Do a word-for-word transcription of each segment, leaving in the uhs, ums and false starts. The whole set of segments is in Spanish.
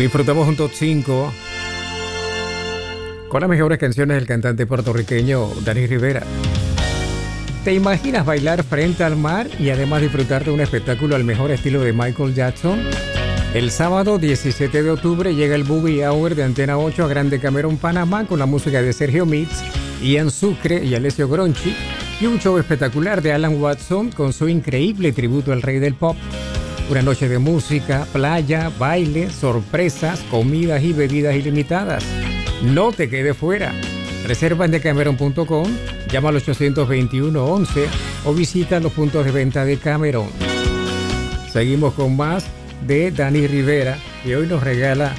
Disfrutamos un top cinco con las mejores canciones del cantante puertorriqueño Danny Rivera. ¿Te imaginas bailar frente al mar y además disfrutar de un espectáculo al mejor estilo de Michael Jackson? El sábado diecisiete de octubre llega el Boogie Hour de Antena ocho a Grande Camerón, Panamá, con la música de Sergio Mix, Ian Sucre y Alessio Gronchi, y un show espectacular de Alan Watson con su increíble tributo al rey del pop. Una noche de música, playa, baile, sorpresas, comidas y bebidas ilimitadas. No te quedes fuera. Reserva en decameron punto com, llama al ochocientos veintiuno once o visita los puntos de venta de Cameron. Seguimos con más de Danny Rivera, y hoy nos regala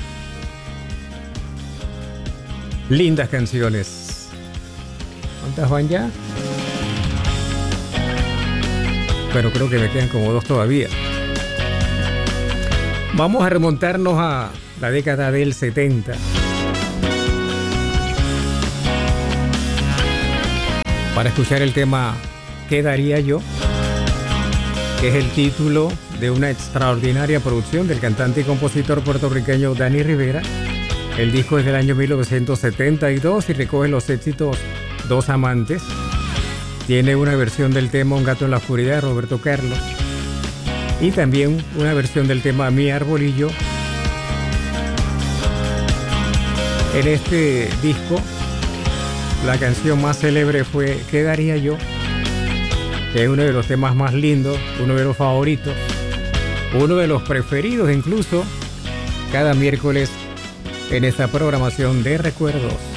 lindas canciones. ¿Cuántas van ya? Pero creo que me quedan como dos todavía. Vamos a remontarnos a la década del setenta. Para escuchar el tema ¿Qué daría yo?, que es el título de una extraordinaria producción del cantante y compositor puertorriqueño Danny Rivera. El disco es del año mil novecientos setenta y dos y recoge los éxitos Dos Amantes. Tiene una versión del tema Un gato en la oscuridad de Roberto Carlos. Y también una versión del tema Mi Arbolillo. En este disco, la canción más célebre fue ¿Qué daría yo?, que es uno de los temas más lindos, uno de los favoritos, uno de los preferidos incluso, cada miércoles en esta programación de recuerdos.